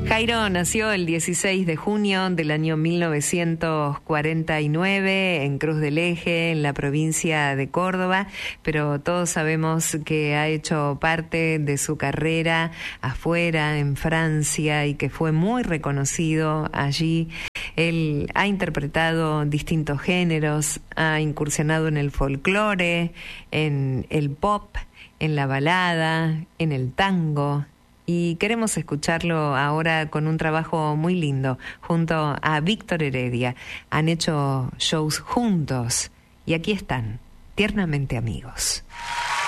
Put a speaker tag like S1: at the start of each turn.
S1: Jairo nació el 16 de junio del año 1949 en Cruz del Eje, en la provincia de Córdoba, pero todos sabemos que ha hecho parte de su carrera afuera, en Francia, y que fue muy reconocido allí. Él ha interpretado distintos géneros, ha incursionado en el folclore, en el pop, en la balada, en el tango. Y queremos escucharlo ahora con un trabajo muy lindo junto a Víctor Heredia. Han hecho shows juntos y aquí están, Tiernamente Amigos.